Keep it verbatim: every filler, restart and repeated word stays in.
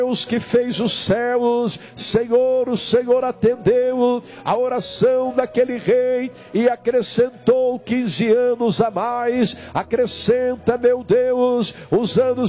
Deus que fez os céus, Senhor, o Senhor atendeu a oração daquele rei e acrescentou quinze anos a mais. Acrescenta, meu Deus, os anos